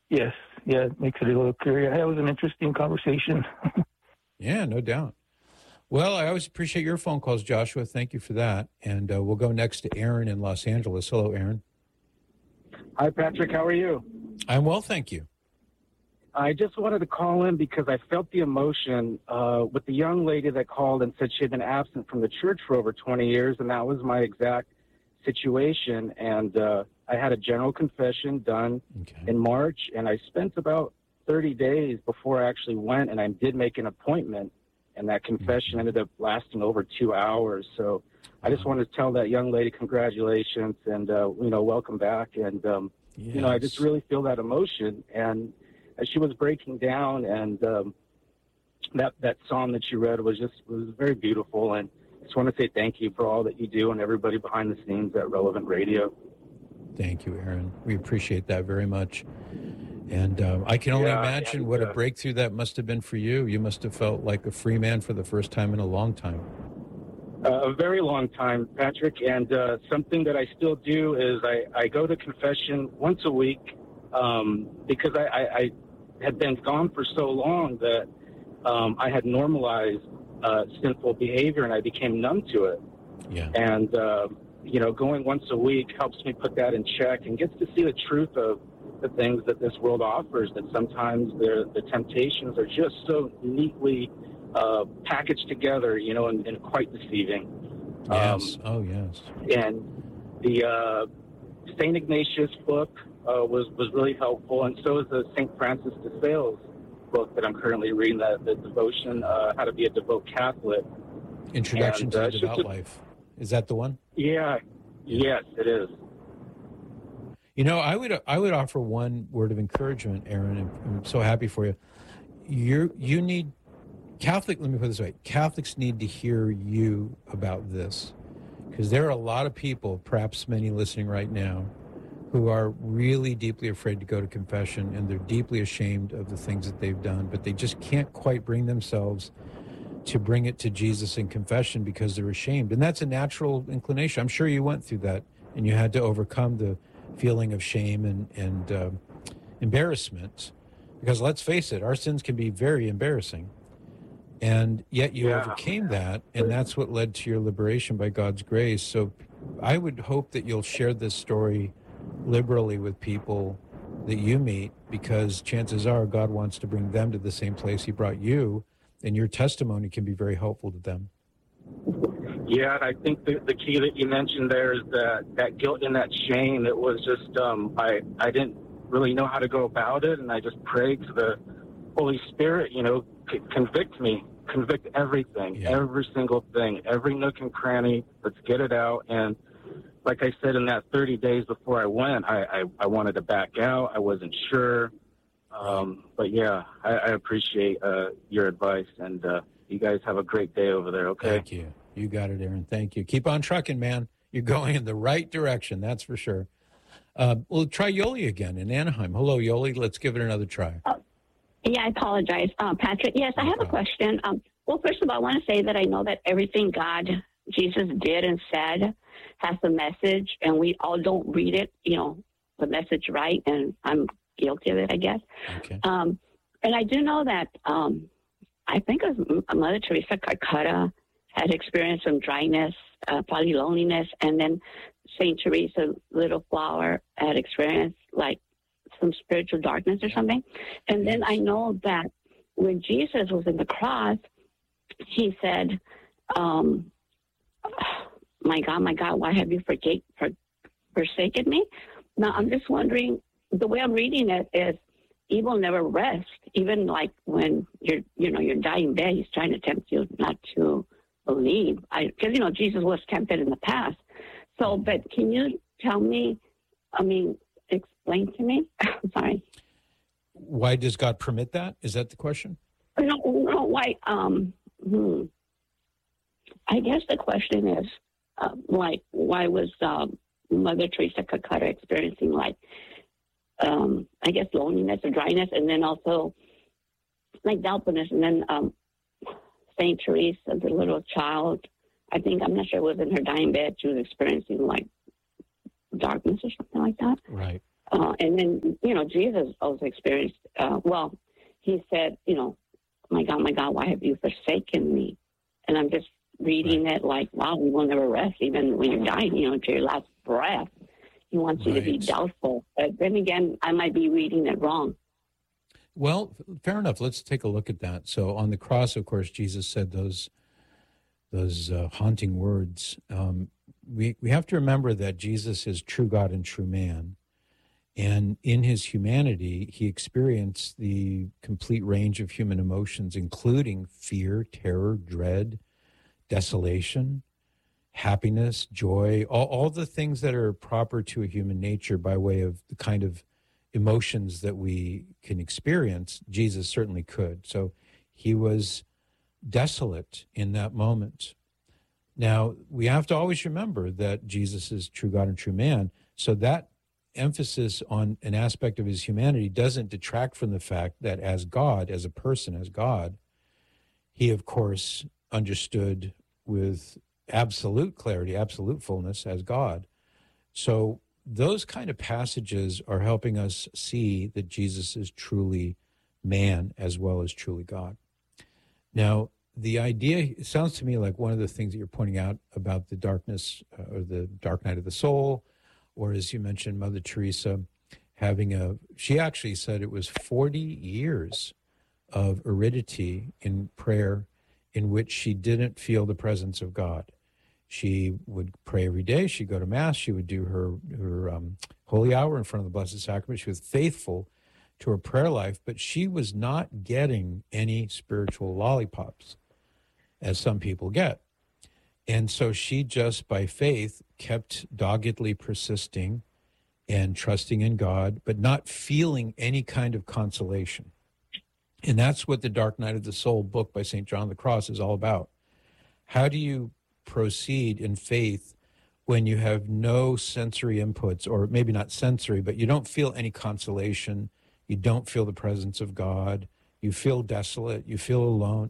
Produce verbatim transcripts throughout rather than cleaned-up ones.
Yes, yeah, it makes it a little clearer. That was an interesting conversation. Yeah, no doubt. Well, I always appreciate your phone calls, Joshua. Thank you for that. And uh, we'll go next to Aaron in Los Angeles. Hello, Aaron. Hi, Patrick. How are you? I'm well, thank you. I just wanted to call in because I felt the emotion uh, with the young lady that called and said she had been absent from the church for over twenty years, and that was my exact situation. And uh, I had a general confession done Okay. in March, and I spent about thirty days before I actually went, and I did make an appointment, and that confession Mm-hmm. ended up lasting over two hours. So I just wanted to tell that young lady congratulations and, uh, you know, welcome back. And, um, Yes. you know, I just really feel that emotion. And as she was breaking down, and um, that that psalm that you read was just was very beautiful. And I just want to say thank you for all that you do and everybody behind the scenes at Relevant Radio. Thank you, Aaron. We appreciate that very much. And um, I can only Yeah, imagine and, what a uh, breakthrough that must have been for you. You must have felt like a free man for the first time in a long time. Uh, a very long time, Patrick. And uh, something that I still do is I, I go to confession once a week um, because I, I, I had been gone for so long that um, I had normalized uh, sinful behavior and I became numb to it. Yeah. And, uh, you know, going once a week helps me put that in check and gets to see the truth of the things that this world offers, that sometimes the the temptations are just so neatly uh, packaged together, you know, and, and quite deceiving. Yes. Um, Oh, yes. and the uh, Saint Ignatius book uh, was, was really helpful, and so is the Saint Francis de Sales book that I'm currently reading, the, the devotion, uh, How to Be a Devout Catholic. Introduction And, to uh, the it's Devout just a- Life. Is that the one? Yeah, Yeah. yes, it is. You know, I would I would offer one word of encouragement, Aaron, and I'm so happy for you. You you need Catholic. Let me put it this way: Catholics need to hear you about this, because there are a lot of people, perhaps many listening right now, who are really deeply afraid to go to confession, and they're deeply ashamed of the things that they've done, but they just can't quite bring themselves to bring it to Jesus in confession because they're ashamed, and that's a natural inclination. I'm sure you went through that, and you had to overcome the feeling of shame and, and uh, embarrassment, because let's face it, our sins can be very embarrassing. And yet you Yeah. overcame that, and that's what led to your liberation by God's grace. So I would hope that you'll share this story liberally with people that you meet, because chances are God wants to bring them to the same place he brought you, and your testimony can be very helpful to them. Yeah, and I think the, the key that you mentioned there is that, that guilt and that shame. It was just, um, I, I didn't really know how to go about it, and I just prayed to the Holy Spirit, you know, c- convict me, convict everything, Yeah. every single thing, every nook and cranny. Let's get it out. And like I said, in that thirty days before I went, I, I, I wanted to back out. I wasn't sure. Um, but yeah, I, I appreciate uh, your advice, and uh, you guys have a great day over there, okay? Thank you. You got it, Aaron. Thank you. Keep on trucking, man. You're going in the right direction, that's for sure. Uh, we'll try Yoli again in Anaheim. Hello, Yoli. Let's give it another try. Oh, yeah, I apologize, uh, Patrick. Yes, No I have problem. a question. Um, well, first of all, I want to say that I know that everything God, Jesus did and said has a message, and we all don't read it, you know, the message right, and I'm guilty of it, I guess. Okay. Um, and I do know that um, I think it was Mother Teresa Calcutta had experienced some dryness, uh, probably loneliness, and then Saint Teresa Little Flower had experienced like some spiritual darkness or something. And then I know that when Jesus was in the cross, he said, um, my God, my God, why have you forget, for, forsaken me? Now, I'm just wondering, the way I'm reading it is evil never rests. Even like when you're, you know, you're dying bed, he's trying to tempt you not to believe. I, because, you know, Jesus was tempted in the past. So, but can you tell me, I mean, explain to me? Sorry. Why does God permit that? Is that the question? No, no, why, um, hmm. I guess the question is, uh, like, why was um, Mother Teresa Calcutta experiencing, like, um, I guess, loneliness or dryness, and then also, like, doubtfulness, and then um, Saint Teresa, the little child, I think, I'm not sure it was in her dying bed, she was experiencing, like, darkness or something like that. Right. Uh, and then, you know, Jesus also experienced, uh, well, he said, you know, my God, my God, why have you forsaken me? And I'm just reading right. it like, wow, we will never rest, even when you're dying, you know, to your last breath. He wants you right. to be doubtful. But then again, I might be reading it wrong. Well, fair enough. Let's take a look at that. So on the cross, of course, Jesus said those those uh, haunting words. Um, we, we have to remember that Jesus is true God and true man. And in his humanity, he experienced the complete range of human emotions, including fear, terror, dread, desolation, happiness, joy, all, all the things that are proper to a human nature by way of the kind of emotions that we can experience. Jesus certainly could. So he was desolate in that moment. Now, we have to always remember that Jesus is true God and true man. So that emphasis on an aspect of his humanity doesn't detract from the fact that as God, as a person, as God, he, of course, understood with absolute clarity, absolute fullness as God. So those kind of passages are helping us see that Jesus is truly man as well as truly God. Now, the idea, it sounds to me like one of the things that you're pointing out about the darkness uh, or the dark night of the soul, or as you mentioned, Mother Teresa having a, she actually said it was forty years of aridity in prayer in which she didn't feel the presence of God. She would pray every day. She'd go to Mass. She would do her, her um, holy hour in front of the Blessed Sacrament. She was faithful to her prayer life, but she was not getting any spiritual lollipops, as some people get. And so she just, by faith, kept doggedly persisting and trusting in God, but not feeling any kind of consolation. And that's what the Dark Night of the Soul book by Saint John of the Cross is all about. How do you proceed in faith when you have no sensory inputs, or maybe not sensory, but you don't feel any consolation, you don't feel the presence of God, you feel desolate, you feel alone?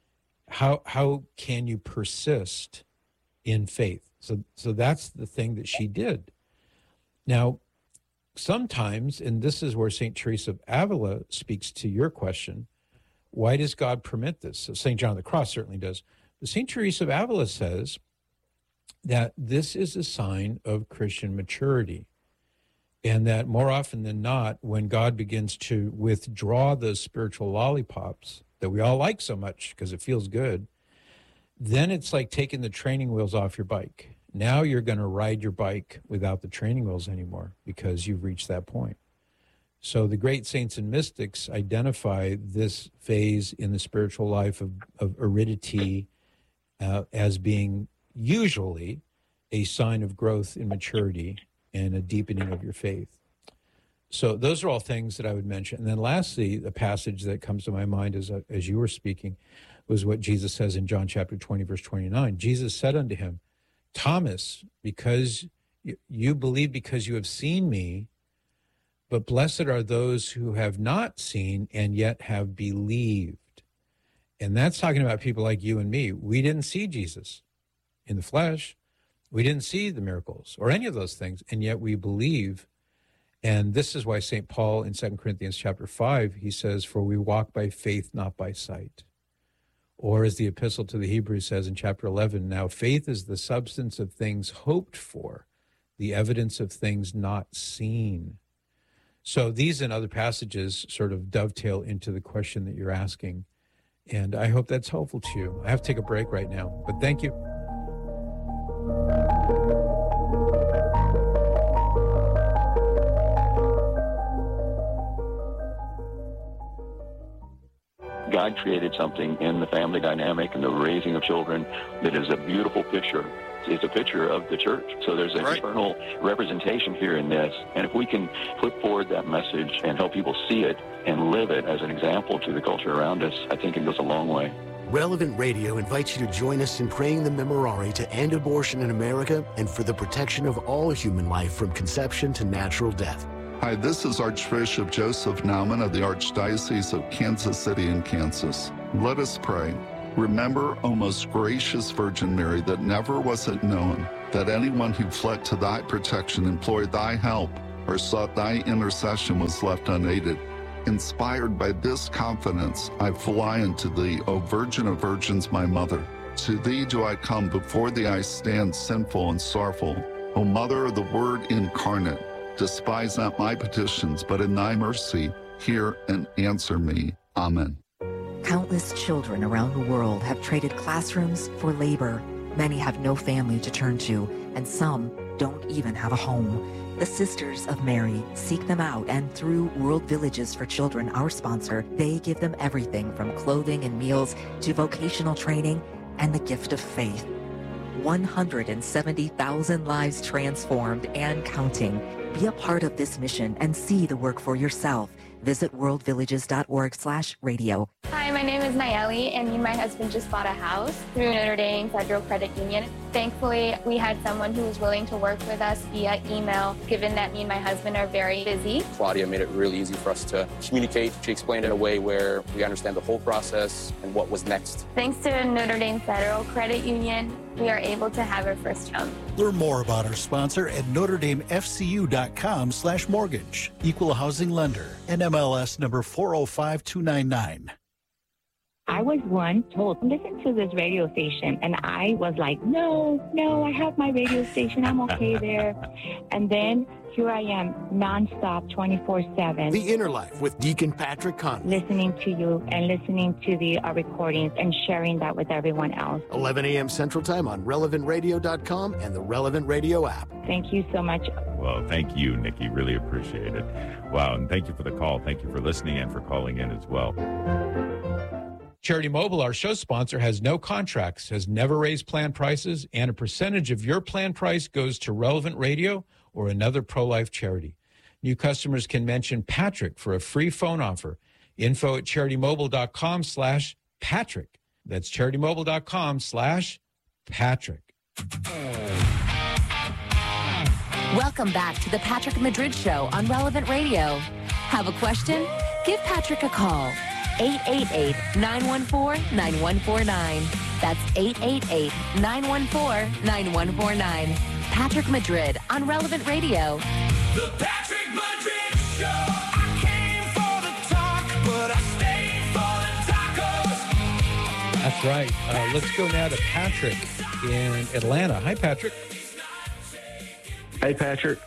How how can you persist in faith? So so that's the thing that she did. Now, sometimes, and this is where Saint Teresa of Avila speaks to your question, why does God permit this? So Saint John of the Cross certainly does. But Saint Teresa of Avila says that this is a sign of Christian maturity, and that more often than not, when God begins to withdraw those spiritual lollipops that we all like so much because it feels good, then it's like taking the training wheels off your bike. Now you're going to ride your bike without the training wheels anymore because you've reached that point. So the great saints and mystics identify this phase in the spiritual life of, of aridity uh, as being usually a sign of growth in maturity and a deepening of your faith. So those are all things that I would mention. And then lastly, the passage that comes to my mind as, as you were speaking was what Jesus says in John chapter twenty, verse twenty-nine. Jesus said unto him, Thomas, because you, you believe because you have seen me, but blessed are those who have not seen and yet have believed. And that's talking about people like you and me. We didn't see Jesus in the flesh. We didn't see the miracles or any of those things, and yet we believe. And this is why Saint Paul in Second Corinthians chapter five, he says, for we walk by faith, not by sight. Or as the epistle to the Hebrews says in chapter eleven, now faith is the substance of things hoped for, the evidence of things not seen. So these and other passages sort of dovetail into the question that you're asking. And I hope that's helpful to you. I have to take a break right now, but thank you. God created something in the family dynamic and the raising of children that is a beautiful picture. It's a picture of the church. So there's an right. eternal representation here in this. And if we can put forward that message and help people see it and live it as an example to the culture around us, I think it goes a long way. Relevant Radio invites you to join us in praying the Memorare to end abortion in America and for the protection of all human life from conception to natural death. Hi, this is Archbishop Joseph Naumann of the Archdiocese of Kansas City in Kansas. Let us pray. Remember, O most gracious Virgin Mary, that never was it known that anyone who fled to thy protection implored thy help or sought thy intercession was left unaided. Inspired by this confidence, I fly unto thee, O Virgin of Virgins, my mother. To thee do I come, before thee I stand sinful and sorrowful. O Mother of the Word incarnate, despise not my petitions, but in thy mercy hear and answer me. Amen. Countless children around the world have traded classrooms for labor. Many have no family to turn to, and some don't even have a home. The Sisters of Mary seek them out, and through World Villages for Children, our sponsor, they give them everything from clothing and meals to vocational training and the gift of faith. one hundred seventy thousand lives transformed and counting. Be a part of this mission and see the work for yourself. Visit worldvillages.org slash radio. Hi, my name is Nayeli, and me and my husband just bought a house through Notre Dame Federal Credit Union. Thankfully, we had someone who was willing to work with us via email, given that me and my husband are very busy. Claudia made it really easy for us to communicate. She explained it in a way where we understand the whole process and what was next. Thanks to Notre Dame Federal Credit Union, we are able to have our first home. Learn more about our sponsor at NotreDameFCU.com slash mortgage. Equal housing lender. N M L S number four oh five two nine nine. I was once told, listen to this radio station. And I was like, no, no, I have my radio station. I'm okay there. And then here I am, nonstop, twenty-four seven. The Inner Life with Deacon Patrick Conley. Listening to you and listening to the uh, recordings and sharing that with everyone else. eleven a.m. Central Time on relevant radio dot com and the Relevant Radio app. Thank you so much. Well, thank you, Nikki. Really appreciate it. Wow, and thank you for the call. Thank you for listening and for calling in as well. Charity Mobile, our show sponsor, has no contracts, has never raised plan prices, and a percentage of your plan price goes to Relevant Radio or another pro-life charity. New customers can mention Patrick for a free phone offer. Info at CharityMobile.com slash Patrick. That's CharityMobile.com slash Patrick. Welcome back to the Patrick Madrid Show on Relevant Radio. Have a question? Give Patrick a call. eight eight eight, nine one four, nine one four nine. That's eight eight eight, nine one four, nine one four nine. Patrick Madrid on Relevant Radio. The Patrick Madrid Show. I came for the talk, but I stayed for the tacos. That's right. Uh, let's go now to Patrick in Atlanta. Hi, Patrick. Hey, Patrick.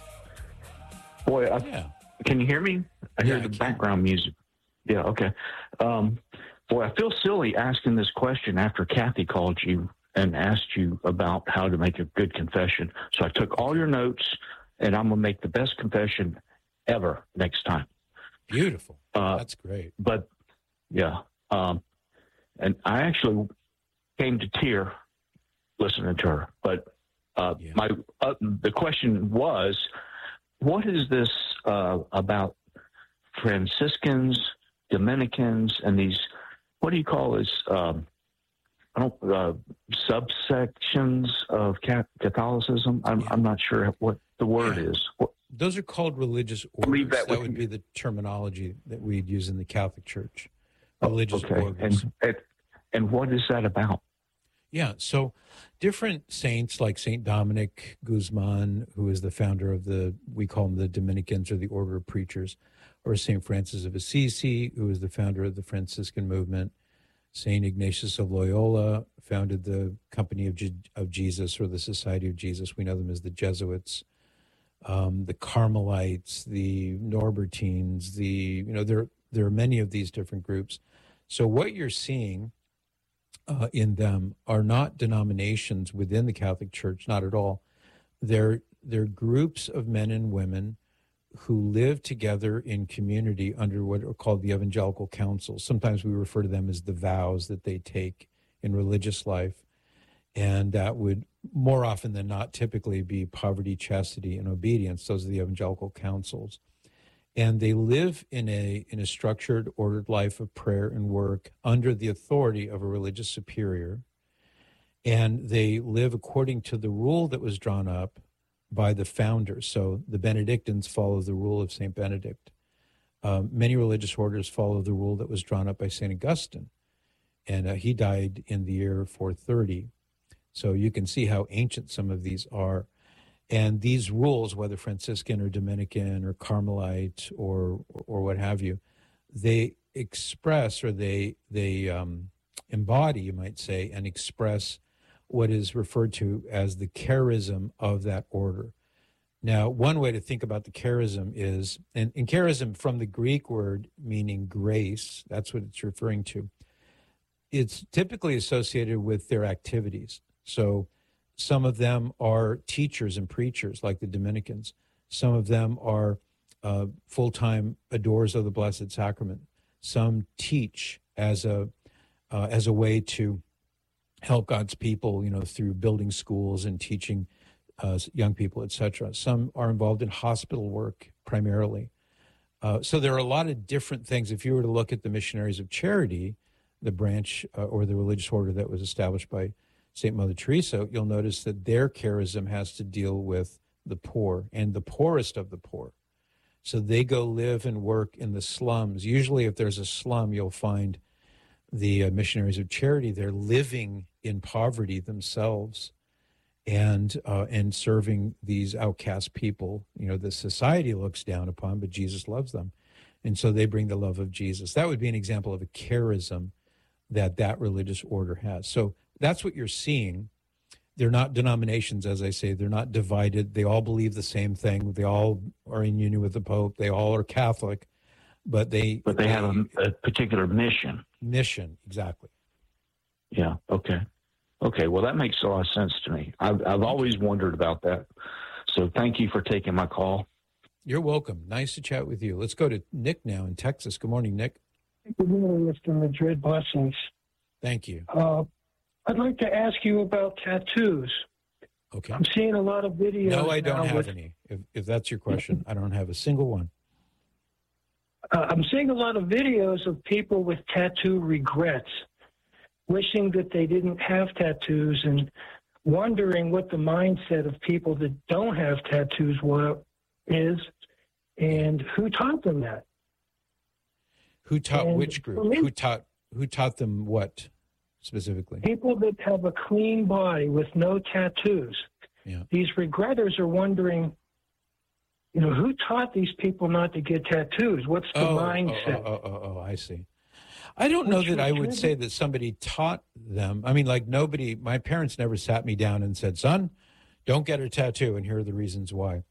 Boy, I, yeah. Can you hear me? I hear yeah, the I background music. Yeah, okay. Um, boy, I feel silly asking this question after Kathy called you and asked you about how to make a good confession. So I took all your notes, and I'm going to make the best confession ever next time. Beautiful. Uh, That's great. But, yeah. Um, and I actually came to tear listening to her. But uh, yeah. my uh, the question was, what is this uh, about Franciscans, Dominicans, and these, what do you call this, um, I don't, uh, subsections of Catholicism? I'm, yeah. I'm not sure what the word yeah. is. What, Those are called religious orders. That, that would be the terminology that we'd use in the Catholic Church. Religious okay. orders. And, and, and what is that about? Yeah, so different saints like Saint Dominic Guzman, who is the founder of the, we call them the Dominicans or the Order of Preachers, or Saint Francis of Assisi, who is the founder of the Franciscan movement. Saint Ignatius of Loyola founded the Company of, Je- of Jesus, or the Society of Jesus. We know them as the Jesuits. Um, the Carmelites, the Norbertines, the, you know, there, there are many of these different groups. So what you're seeing uh, in them are not denominations within the Catholic Church, not at all. They're, they're groups of men and women who live together in community under what are called the evangelical councils. Sometimes we refer to them as the vows that they take in religious life. And that would more often than not typically be poverty, chastity, and obedience. Those are the evangelical councils. And they live in a in a structured, ordered life of prayer and work under the authority of a religious superior. And they live according to the rule that was drawn up by the founders. So the Benedictines follow the rule of Saint Benedict. Um, many religious orders follow the rule that was drawn up by Saint Augustine. And uh, he died in the year four thirty. So you can see how ancient some of these are. And these rules, whether Franciscan or Dominican or Carmelite or or what have you, they express or they they um, embody, you might say, and express what is referred to as the charism of that order. Now, one way to think about the charism is, and, and charism from the Greek word meaning grace, that's what it's referring to. It's typically associated with their activities. So some of them are teachers and preachers, like the Dominicans. Some of them are uh, full-time adorers of the Blessed Sacrament. Some teach as a uh, as a way to help God's people, you know, through building schools and teaching uh, young people, et cetera. Some are involved in hospital work primarily. Uh, so there are a lot of different things. If you were to look at the Missionaries of Charity, the branch uh, or the religious order that was established by Saint Mother Teresa, you'll notice that their charism has to deal with the poor and the poorest of the poor. So they go live and work in the slums. Usually if there's a slum, you'll find the uh, Missionaries of Charity. They're living in poverty themselves and uh, and serving these outcast people, you know, the society looks down upon, but Jesus loves them. And so they bring the love of Jesus. That would be an example of a charism that that religious order has. So that's what you're seeing. They're not denominations, as I say. They're not divided. They all believe the same thing. They all are in union with the Pope. They all are Catholic, but they... But they, they have a, a particular mission. Mission, exactly. Yeah, okay. Okay, well, that makes a lot of sense to me. I've, I've always wondered about that. So thank you for taking my call. You're welcome. Nice to chat with you. Let's go to Nick now in Texas. Good morning, Nick. Good morning, Mister Madrid. Blessings. Thank you. Uh, I'd like to ask you about tattoos. Okay. I'm seeing a lot of videos. No, I don't have with, any. If, if that's your question, I don't have a single one. Uh, I'm seeing a lot of videos of people with tattoo regrets, wishing that they didn't have tattoos and wondering what the mindset of people that don't have tattoos is and who taught them that. Who taught and which group? Me, who taught who taught them what specifically? People that have a clean body with no tattoos. Yeah. These regretters are wondering, you know, who taught these people not to get tattoos? What's the oh, mindset? Oh, oh, oh, oh, oh, I see. I don't know that I would say that somebody taught them. I mean, like nobody, my parents never sat me down and said, son, don't get a tattoo, and here are the reasons why.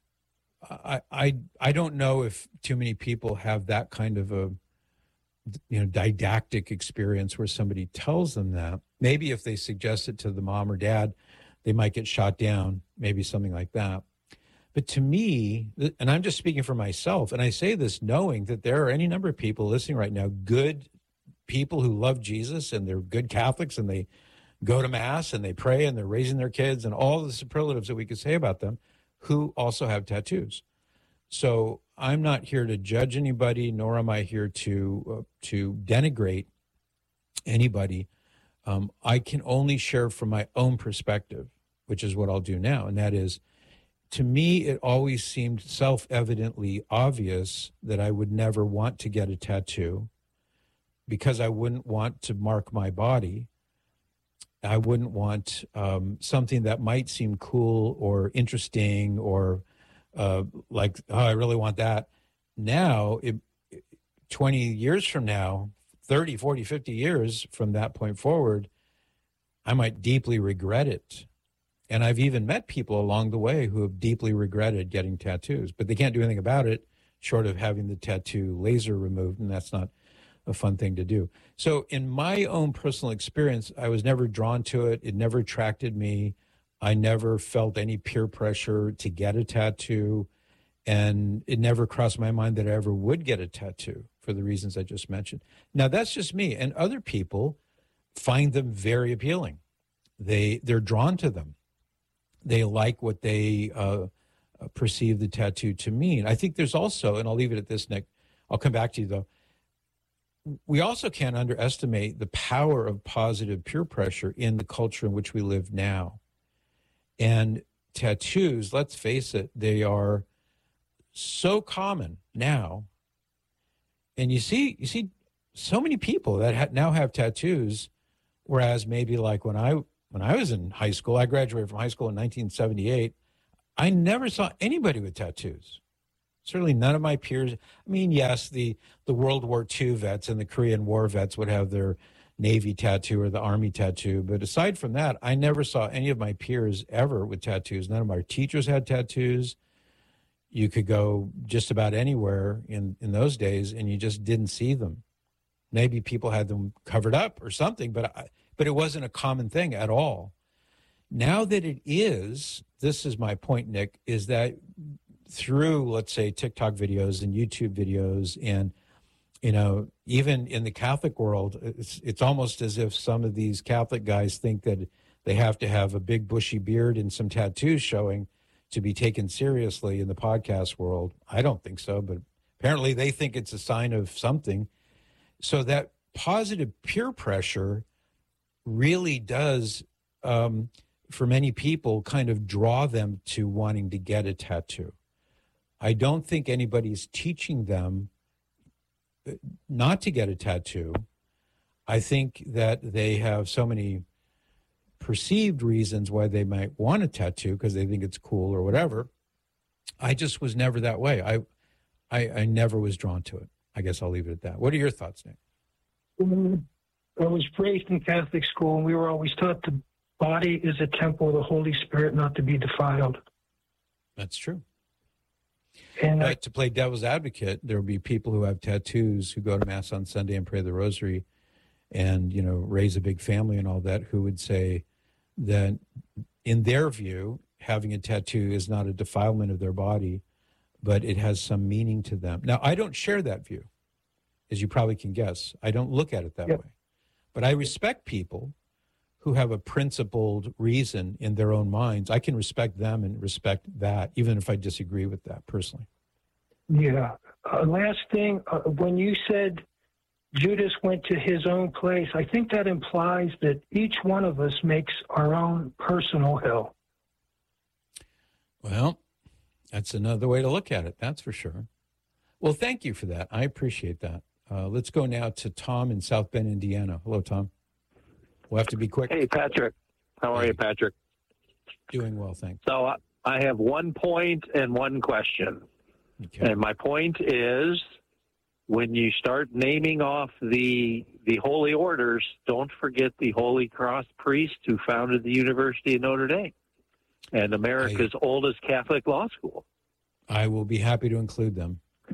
I, I, I don't know if too many people have that kind of a, you know, didactic experience where somebody tells them that. Maybe if they suggest it to the mom or dad, they might get shot down, maybe something like that. But to me, and I'm just speaking for myself, and I say this knowing that there are any number of people listening right now, good people who love Jesus and they're good Catholics and they go to Mass and they pray and they're raising their kids and all the superlatives that we could say about them, who also have tattoos. So I'm not here to judge anybody, nor am I here to uh, to denigrate anybody. Um, I can only share from my own perspective, which is what I'll do now, and that is, to me, it always seemed self-evidently obvious that I would never want to get a tattoo because I wouldn't want to mark my body. I wouldn't want um, something that might seem cool or interesting or uh, like, oh, I really want that. Now, it, twenty years from now, thirty, forty, fifty years from that point forward, I might deeply regret it. And I've even met people along the way who have deeply regretted getting tattoos, but they can't do anything about it short of having the tattoo laser removed, and that's not a fun thing to do. So in my own personal experience, I was never drawn to it. It never attracted me. I never felt any peer pressure to get a tattoo, and it never crossed my mind that I ever would get a tattoo for the reasons I just mentioned. Now, that's just me, and other people find them very appealing. They, they're drawn to them. They like what they uh, perceive the tattoo to mean. I think there's also, and I'll leave it at this, Nick, I'll come back to you though, we also can't underestimate the power of positive peer pressure in the culture in which we live now. And tattoos, let's face it, they are so common now. And you see, you see so many people that ha- now have tattoos, whereas maybe like when I When I was in high school, I graduated from high school in nineteen seventy-eight. I never saw anybody with tattoos. Certainly none of my peers. I mean, yes, the, the World War Two vets and the Korean War vets would have their Navy tattoo or the Army tattoo. But aside from that, I never saw any of my peers ever with tattoos. None of my teachers had tattoos. You could go just about anywhere in, in those days, and you just didn't see them. Maybe people had them covered up or something, but I, but it wasn't a common thing at all. Now that it is, this is my point, Nick, is that through, let's say, TikTok videos and YouTube videos, and, you know, even in the Catholic world, it's, it's almost as if some of these Catholic guys think that they have to have a big bushy beard and some tattoos showing to be taken seriously in the podcast world. I don't think so, but apparently they think it's a sign of something. So that positive peer pressure really does, um, for many people, kind of draw them to wanting to get a tattoo. I don't think anybody's teaching them not to get a tattoo. I think that they have so many perceived reasons why they might want a tattoo because they think it's cool or whatever. I just was never that way. I, I, I never was drawn to it. I guess I'll leave it at that. What are your thoughts, Nick? I was raised in Catholic school, and we were always taught the body is a temple of the Holy Spirit, not to be defiled. That's true. And uh, I, to play devil's advocate, there will be people who have tattoos who go to Mass on Sunday and pray the rosary and, you know, raise a big family and all that, who would say that in their view, having a tattoo is not a defilement of their body, but it has some meaning to them. Now, I don't share that view, as you probably can guess. I don't look at it that Yep. way. But I respect people who have a principled reason in their own minds. I can respect them and respect that, even if I disagree with that personally. yeah. Uh, last thing, uh, when you said Judas went to his own place, I think that implies that each one of us makes our own personal hell. Well, that's another way to look at it, that's for sure. Well, thank you for that. I appreciate that. Uh, let's go now to Tom in South Bend, Indiana. Hello, Tom. We'll have to be quick. Hey, Patrick. How are you, Patrick? Doing well, thanks. So uh, I have one point and one question. Okay. And my point is, when you start naming off the the holy orders, don't forget the Holy Cross priest who founded the University of Notre Dame and America's I, oldest Catholic law school. I will be happy to include them.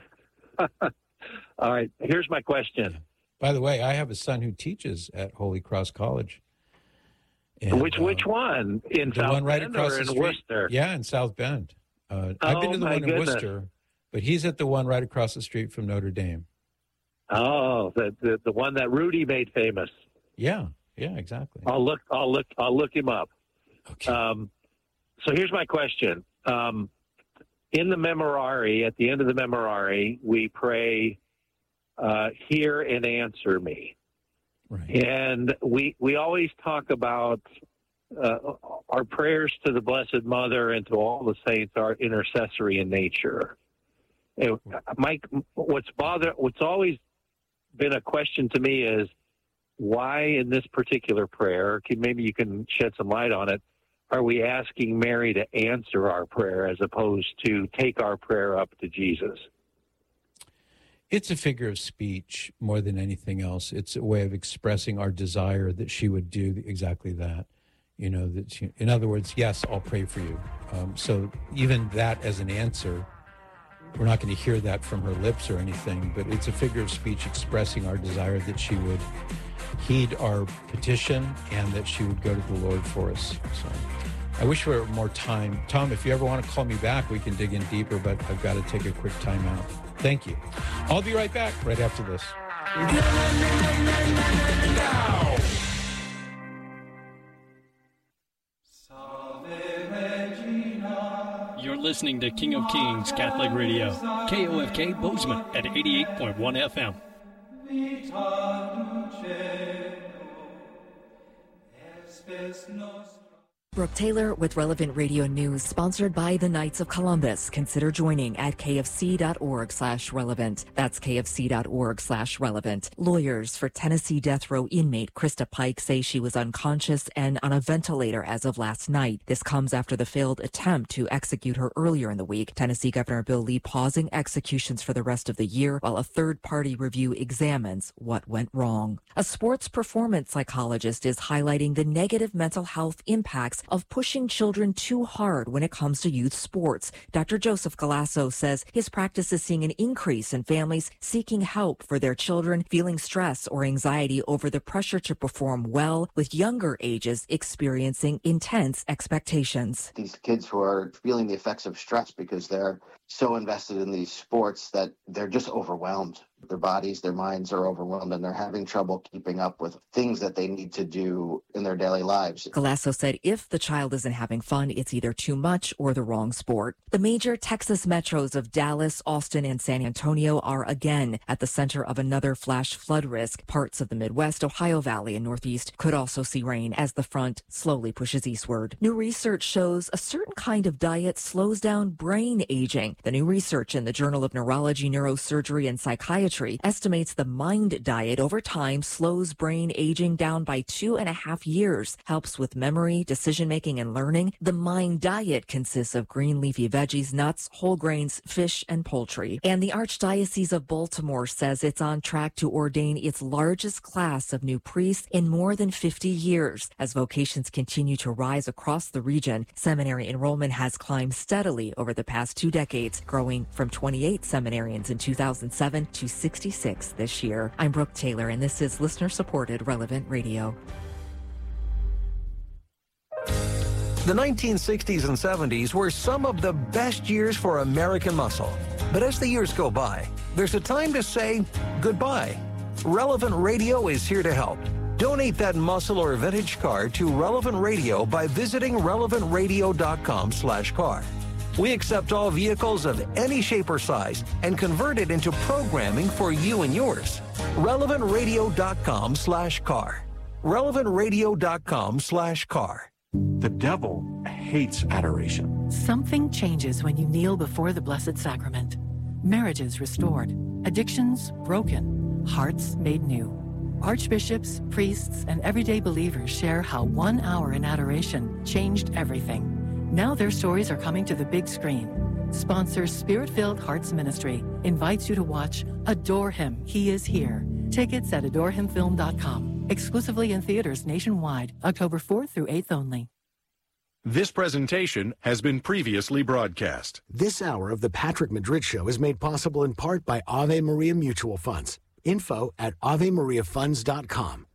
All right. Here's my question. By the way, I have a son who teaches at Holy Cross College. And, which uh, which one? In the South one right Bend across or the in street? Worcester? Yeah, in South Bend. Uh, oh, I've been to the my one in goodness. Worcester, but he's at the one right across the street from Notre Dame. Oh, the the, the one that Rudy made famous. Yeah, yeah, exactly. I'll look. I'll look. I'll look him up. Okay. Um, so here's my question. Um, in the Memorare, at the end of the Memorare, we pray, uh, "Hear and answer me." Right. And we we always talk about uh, our prayers to the Blessed Mother and to all the saints are intercessory in nature. And Mike, what's bother, what's always been a question to me is why in this particular prayer, can, maybe you can shed some light on it, are we asking Mary to answer our prayer as opposed to take our prayer up to Jesus? It's a figure of speech more than anything else. It's a way of expressing our desire that she would do exactly that. You know, that she, in other words, yes, I'll pray for you. Um, so even that as an answer, we're not going to hear that from her lips or anything, but it's a figure of speech expressing our desire that she would heed our petition and that she would go to the Lord for us. So I wish there were more time. Tom, if you ever want to call me back, we can dig in deeper, but I've got to take a quick time out. Thank you. I'll be right back right after this. You're listening to King of Kings Catholic Radio, K O F K Bozeman at eighty-eight point one F M. Brooke Taylor with Relevant Radio News, sponsored by the Knights of Columbus. Consider joining at kfc.org slash relevant. That's kfc.org slash relevant. Lawyers for Tennessee death row inmate Krista Pike say she was unconscious and on a ventilator as of last night. This comes after the failed attempt to execute her earlier in the week. Tennessee Governor Bill Lee pausing executions for the rest of the year while a third-party review examines what went wrong. A sports performance psychologist is highlighting the negative mental health impacts of pushing children too hard when it comes to youth sports. Doctor Joseph Galasso says his practice is seeing an increase in families seeking help for their children feeling stress or anxiety over the pressure to perform well, with younger ages experiencing intense expectations. These kids who are feeling the effects of stress because they're so invested in these sports that they're just overwhelmed. Their bodies, their minds are overwhelmed, and they're having trouble keeping up with things that they need to do in their daily lives. Galasso said if the child isn't having fun, it's either too much or the wrong sport. The major Texas metros of Dallas, Austin, and San Antonio are again at the center of another flash flood risk. Parts of the Midwest, Ohio Valley, and Northeast could also see rain as the front slowly pushes eastward. New research shows a certain kind of diet slows down brain aging. The new research in the Journal of Neurology, Neurosurgery, and Psychiatry estimates the MIND diet over time slows brain aging down by two and a half years, helps with memory, decision-making, and learning. The MIND diet consists of green leafy veggies, nuts, whole grains, fish, and poultry. And the Archdiocese of Baltimore says it's on track to ordain its largest class of new priests in more than fifty years. As vocations continue to rise across the region, seminary enrollment has climbed steadily over the past two decades, growing from twenty-eight seminarians in two thousand seven to sixty-six this year. I'm Brooke Taylor, and this is listener-supported Relevant Radio. The nineteen sixties and seventies were some of the best years for American muscle. But as the years go by, there's a time to say goodbye. Relevant Radio is here to help. Donate that muscle or vintage car to Relevant Radio by visiting relevant radio dot com slash car. We accept all vehicles of any shape or size and convert it into programming for you and yours. relevant radio dot com slash car. relevant radio dot com slash car. The devil hates adoration. Something changes when you kneel before the Blessed Sacrament. Marriages restored, addictions broken, hearts made new. Archbishops, priests, and everyday believers share how one hour in adoration changed everything. Now their stories are coming to the big screen. Sponsor Spirit-Filled Hearts Ministry invites you to watch Adore Him, He Is Here. Tickets at adore him film dot com. Exclusively in theaters nationwide, October fourth through eighth only. This presentation has been previously broadcast. This hour of the Patrick Madrid Show is made possible in part by Ave Maria Mutual Funds. Info at ave maria funds dot com.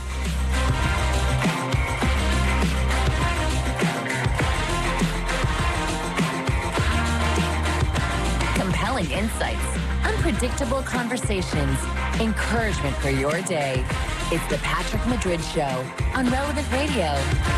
Compelling insights, unpredictable conversations, encouragement for your day. It's the Patrick Madrid Show on Relevant Radio.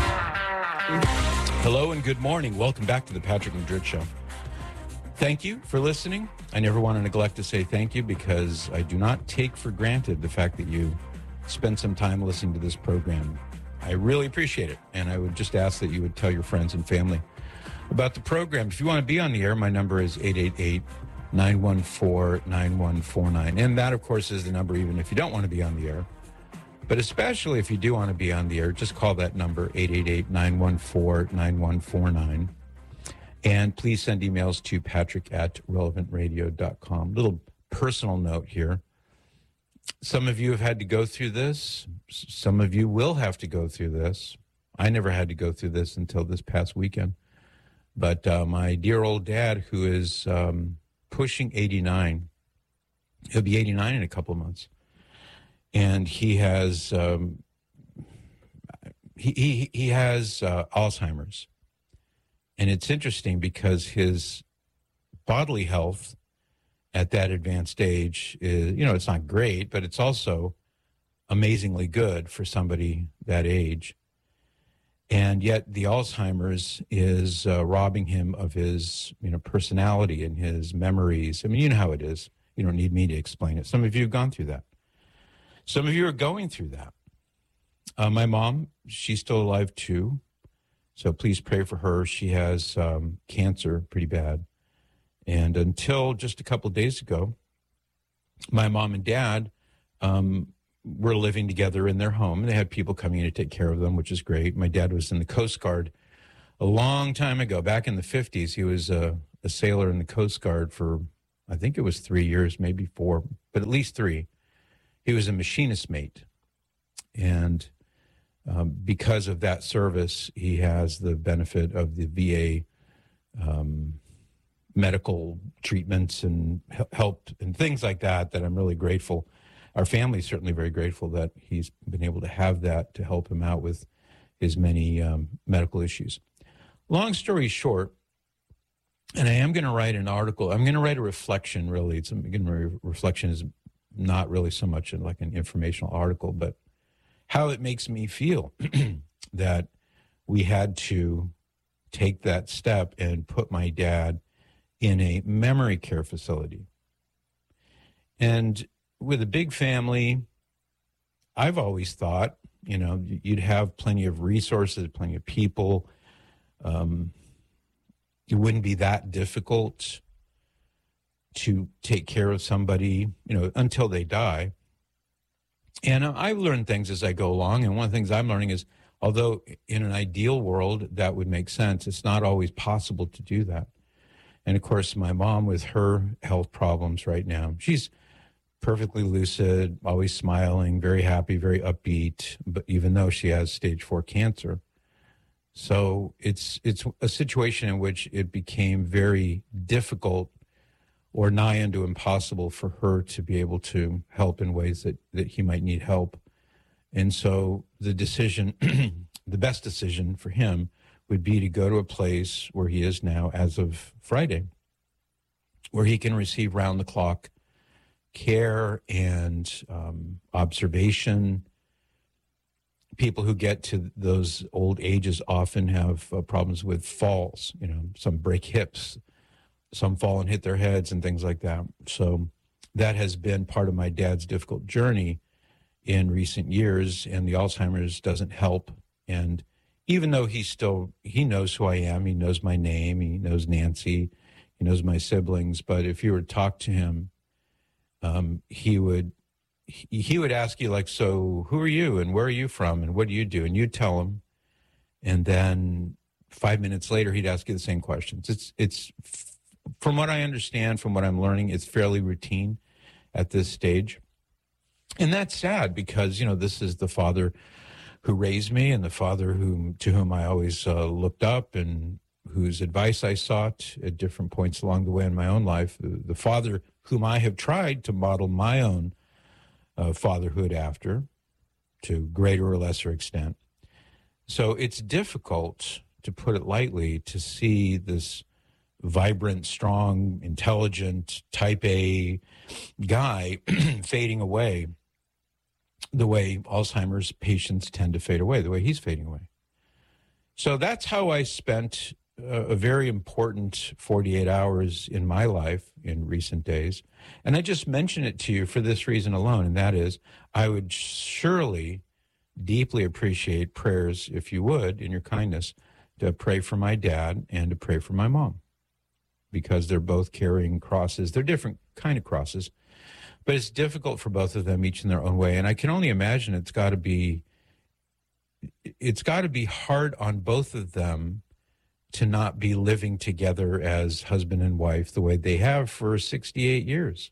Hello and good morning. Welcome back to the Patrick Madrid Show. Thank you for listening. I never want to neglect to say thank you because I do not take for granted the fact that you spend some time listening to this program. I really appreciate it, and I would just ask that you would tell your friends and family about the program. If you want to be on the air, my number is eight eight eight, nine one four, nine one four nine. And that, of course, is the number even if you don't want to be on the air. But especially if you do want to be on the air, just call that number, eight eight eight, nine one four, nine one four nine. And please send emails to patrick at relevant radio dot com. Little personal note here. Some of you have had to go through this. Some of you will have to go through this. I never had to go through this until this past weekend. But uh, my dear old dad, who is um, pushing eighty-nine, he'll be eighty-nine in a couple of months. And he has um, he, he, he has uh, Alzheimer's. And it's interesting because his bodily health at that advanced age is, you know, it's not great, but it's also amazingly good for somebody that age. And yet the Alzheimer's is uh, robbing him of his, you know, personality and his memories. I mean, you know how it is. You don't need me to explain it. Some of you have gone through that. Some of you are going through that. Uh, my mom, she's still alive too. So please pray for her. She has um, cancer, pretty bad. And until just a couple of days ago, my mom and dad um, were living together in their home. They had people coming in to take care of them, which is great. My dad was in the Coast Guard a long time ago, back in the fifties. He was a, a sailor in the Coast Guard for, I think it was three years, maybe four, but at least three. He was a machinist mate. And um, because of that service, he has the benefit of the V A um, medical treatments and help and things like that, that I'm really grateful. Our family's certainly very grateful that he's been able to have that to help him out with his many um, medical issues. Long story short, and I am going to write an article. I'm going to write a reflection, really. It's again, re- reflection is not really so much like an informational article, but how it makes me feel that we had to take that step and put my dad in a memory care facility. And with a big family, I've always thought, you know, you'd have plenty of resources, plenty of people. Um, it wouldn't be that difficult to take care of somebody, you know, until they die. And I've learned things as I go along. And one of the things I'm learning is, although in an ideal world that would make sense, it's not always possible to do that. And of course, my mom with her health problems right now, she's perfectly lucid, always smiling, very happy, very upbeat, but even though she has stage four cancer. So it's it's a situation in which it became very difficult or nigh unto impossible for her to be able to help in ways that, that he might need help. And so the decision, the best decision for him would be to go to a place where he is now as of Friday, where he can receive round-the-clock care and um, observation. People who get to those old ages often have uh, problems with falls. You know, some break hips, some fall and hit their heads and things like that. So that has been part of my dad's difficult journey in recent years, and the Alzheimer's doesn't help. And even though he still, he knows who I am, he knows my name, he knows Nancy, he knows my siblings, but if you were to talk to him, um, he would, he, he would ask you, like, so who are you and where are you from and what do you do? And you'd tell him, and then five minutes later, he'd ask you the same questions. It's, it's, from what I understand, from what I'm learning, it's fairly routine at this stage. And that's sad because, you know, this is the father who raised me and the father whom, to whom I always uh, looked up and whose advice I sought at different points along the way in my own life, the, the father whom I have tried to model my own uh, fatherhood after to greater or lesser extent. So it's difficult, to put it lightly, to see this vibrant, strong, intelligent, type A guy fading away the way Alzheimer's patients tend to fade away, the way he's fading away. So that's how I spent a, a very important forty-eight hours in my life in recent days. And I just mention it to you for this reason alone, and that is I would surely deeply appreciate prayers, if you would, in your kindness, to pray for my dad and to pray for my mom, because they're both carrying crosses. They're different kind of crosses, but it's difficult for both of them, each in their own way. And I can only imagine it's got to be, it's got to be hard on both of them to not be living together as husband and wife the way they have for sixty-eight years.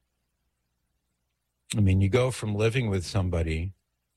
I mean, you go from living with somebody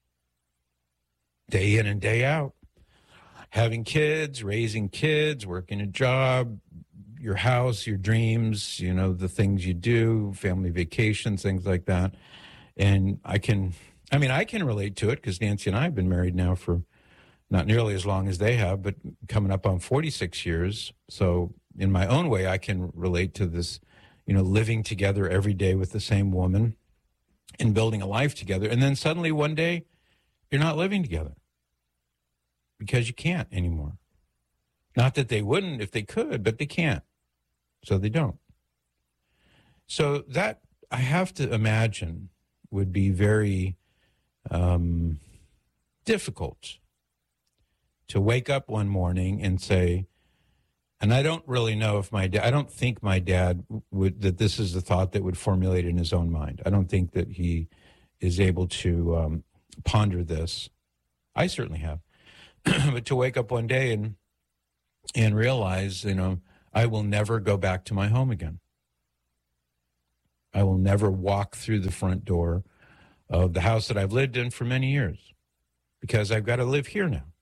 day in and day out, having kids, raising kids, working a job, your house, your dreams, you know, the things you do, family vacations, things like that. And I can, I mean, I can relate to it because Nancy and I have been married now for not nearly as long as they have, but coming up on forty-six years. So in my own way, I can relate to this, you know, living together every day with the same woman and building a life together. And then suddenly one day you're not living together because you can't anymore. Not that they wouldn't if they could, but they can't. So they don't. So that, I have to imagine, would be very um, difficult to wake up one morning and say, and I don't really know if my dad, I don't think my dad would, that this is the thought that would formulate in his own mind. I don't think that he is able to um, ponder this. I certainly have. But to wake up one day and and realize, you know, I will never go back to my home again. I will never walk through the front door of the house that I've lived in for many years because I've got to live here now.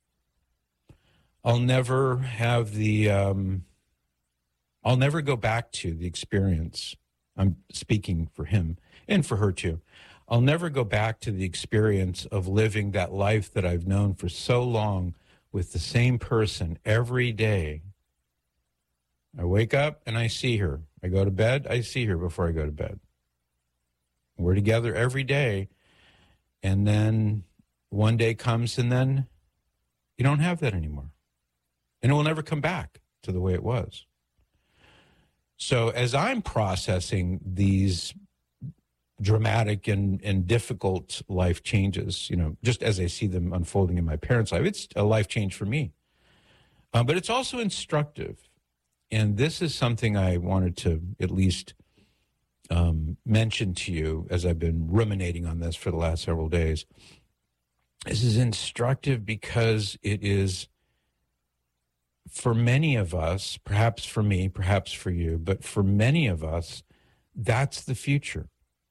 I'll never have the, um, I'll never go back to the experience. I'm speaking for him and for her too. I'll never go back to the experience of living that life that I've known for so long with the same person every day. I wake up and I see her. I go to bed, I see her before I go to bed. We're together every day. And then one day comes and then you don't have that anymore. And it will never come back to the way it was. So as I'm processing these dramatic and, and difficult life changes, you know, just as I see them unfolding in my parents' life, it's a life change for me. Um, but it's also instructive. And this is something I wanted to at least um, mention to you as I've been ruminating on this for the last several days. This is instructive because it is, for many of us, perhaps for me, perhaps for you, but for many of us, that's the future.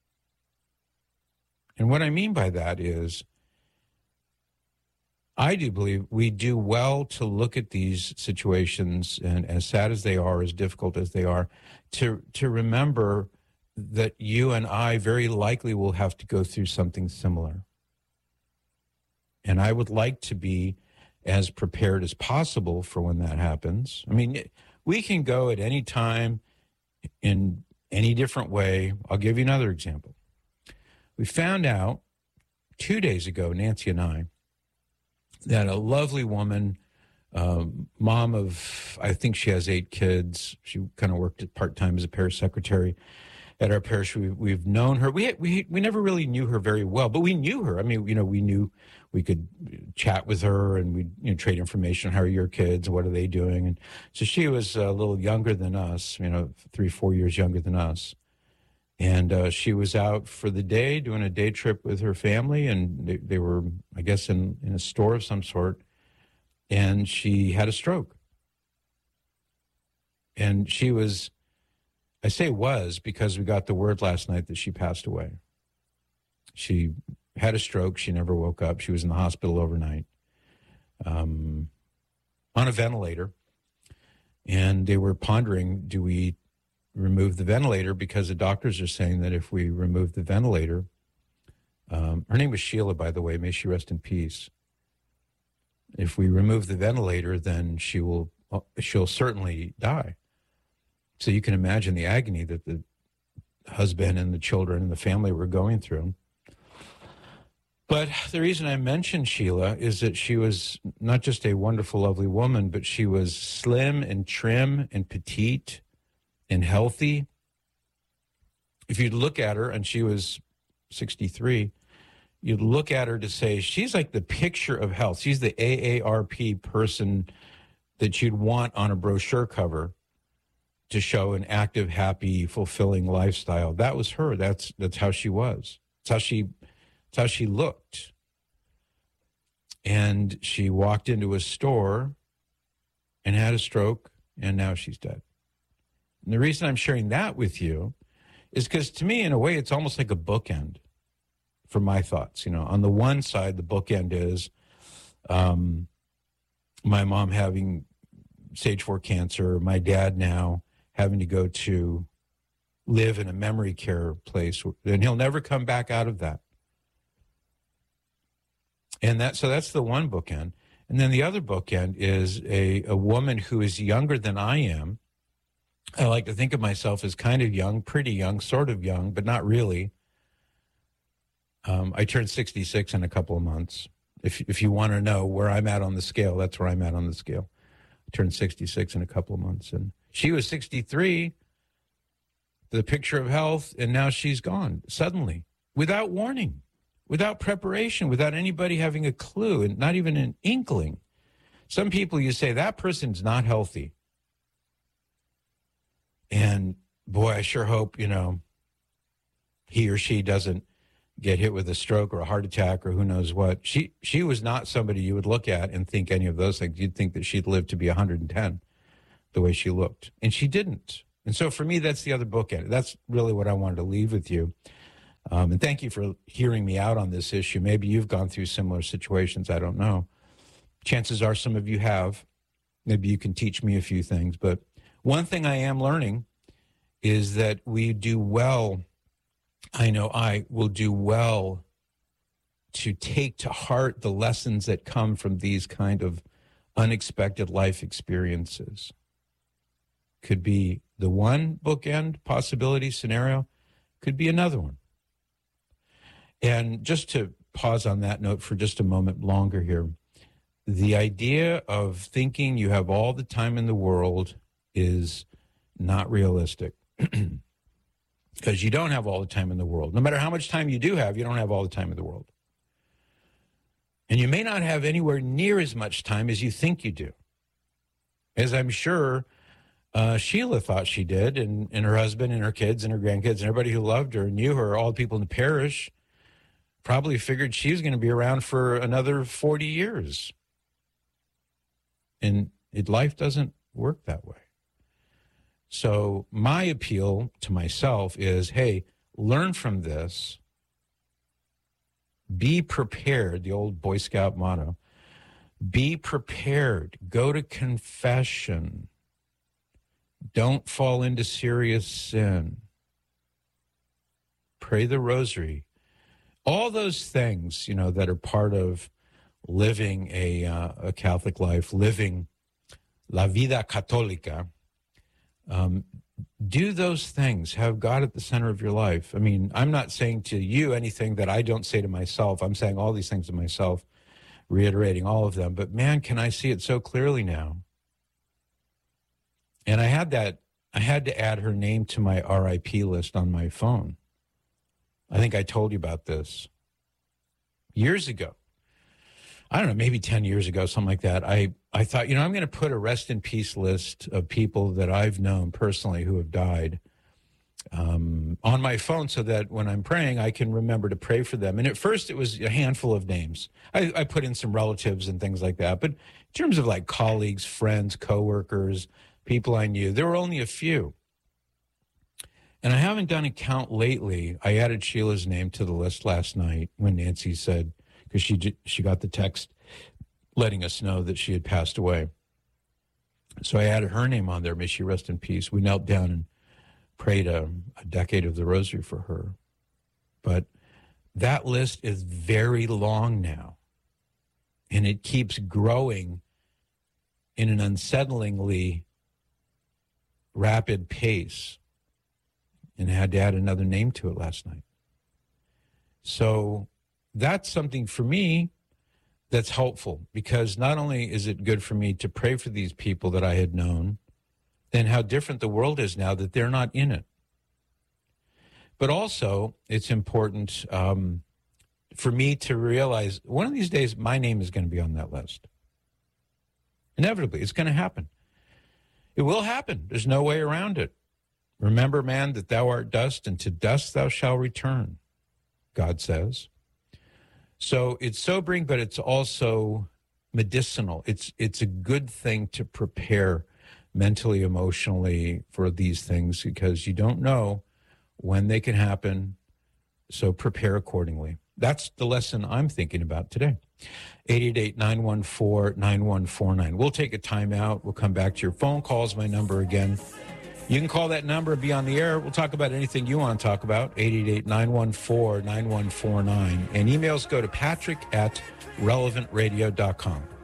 And what I mean by that is, I do believe we do well to look at these situations, and as sad as they are, as difficult as they are, to, to remember that you and I very likely will have to go through something similar. And I would like to be as prepared as possible for when that happens. I mean, we can go at any time in any different way. I'll give you another example. We found out two days ago, Nancy and I, that a lovely woman, um, mom of, I think she has eight kids. She kind of worked part-time as a parish secretary at our parish. We, we've known her. We, we, we never really knew her very well, but we knew her. I mean, you know, we knew we could chat with her and we'd, you know, trade information. How are your kids? What are they doing? And so she was a little younger than us, you know, three, four years younger than us. And uh, she was out for the day doing a day trip with her family, and they, they were, I guess, in, in a store of some sort, and she had a stroke. And she was, I say was because we got the word last night that she passed away. She had a stroke. She never woke up. She was in the hospital overnight um, on a ventilator. And they were pondering, do we remove the ventilator, because the doctors are saying that if we remove the ventilator, um, her name was Sheila, by the way, may she rest in peace. If we remove the ventilator, then she will, she'll certainly die. So you can imagine the agony that the husband and the children and the family were going through. But the reason I mentioned Sheila is that she was not just a wonderful, lovely woman, but she was slim and trim and petite and healthy. If you'd look at her, and she was sixty-three, you'd look at her to say, she's like the picture of health. She's the A A R P person that you'd want on a brochure cover to show an active, happy, fulfilling lifestyle. That was her. That's that's how she was. It's how she, it's how she looked. And she walked into a store and had a stroke, and now she's dead. And the reason I'm sharing that with you is because, to me, in a way, it's almost like a bookend for my thoughts. You know, on the one side, the bookend is um, my mom having stage four cancer, my dad now having to go to live in a memory care place, and he'll never come back out of that. And that, so that's the one bookend. And then the other bookend is a, a woman who is younger than I am. I like to think of myself as kind of young, pretty young, sort of young, but not really. Um, I turned sixty-six in a couple of months. If if you want to know where I'm at on the scale, that's where I'm at on the scale. I turned sixty-six in a couple of months. And she was sixty-three, the picture of health, and now she's gone suddenly, without warning, without preparation, without anybody having a clue, and not even an inkling. Some people, you say, that person's not healthy. And boy, I sure hope, you know, he or she doesn't get hit with a stroke or a heart attack or who knows what. She she was not somebody you would look at and think any of those things. You'd think that she'd live to be one hundred ten the way she looked. And she didn't. And so for me, that's the other bookend. That's really what I wanted to leave with you. Um, and thank you for hearing me out on this issue. Maybe you've gone through similar situations. I don't know. Chances are some of you have. Maybe you can teach me a few things. But one thing I am learning is that we do well. I know I will do well to take to heart the lessons that come from these kind of unexpected life experiences. Could be the one bookend possibility scenario, could be another one. And just to pause on that note for just a moment longer here, the idea of thinking you have all the time in the world is not realistic. Because you don't have all the time in the world. No matter how much time you do have, you don't have all the time in the world. And you may not have anywhere near as much time as you think you do. As I'm sure uh, Sheila thought she did, and, and her husband and her kids and her grandkids and everybody who loved her and knew her, all the people in the parish, probably figured she was going to be around for another forty years. And it, life doesn't work that way. So my appeal to myself is, hey, learn from this. Be prepared, the old Boy Scout motto. Be prepared. Go to confession. Don't fall into serious sin. Pray the rosary. All those things, you know, that are part of living a, uh, a Catholic life, living la vida católica. Um, do those things. Have God at the center of your life. I mean, I'm not saying to you anything that I don't say to myself. I'm saying all these things to myself, reiterating all of them. But man, can I see it so clearly now. And I had that, I had to add her name to my R I P list on my phone. I think I told you about this years ago. I don't know, maybe ten years ago, something like that. I, I thought, you know, I'm going to put a rest in peace list of people that I've known personally who have died um, on my phone so that when I'm praying, I can remember to pray for them. And at first it was a handful of names. I, I put in some relatives and things like that. But in terms of like colleagues, friends, coworkers, people I knew, there were only a few. And I haven't done a count lately. I added Sheila's name to the list last night when Nancy said, because she she got the text letting us know that she had passed away. So I added her name on there. May she rest in peace. We knelt down and prayed a, a decade of the rosary for her. But that list is very long now. And it keeps growing in an unsettlingly rapid pace. And I had to add another name to it last night. So that's something for me that's helpful, because not only is it good for me to pray for these people that I had known and how different the world is now that they're not in it, but also it's important um, for me to realize one of these days my name is going to be on that list. Inevitably, it's going to happen. It will happen. There's no way around it. Remember, man, that thou art dust, and to dust thou shalt return, God says. So it's sobering, but it's also medicinal. It's it's a good thing to prepare mentally, emotionally for these things, because you don't know when they can happen. So prepare accordingly. That's the lesson I'm thinking about today. eight eight eight, nine one four, nine one four nine. We'll take a time out. We'll come back to your phone calls. My number again. You can call that number and be on the air. We'll talk about anything you want to talk about. eight eight eight, nine one four, nine one four nine. And emails go to patrick at relevant radio dot com.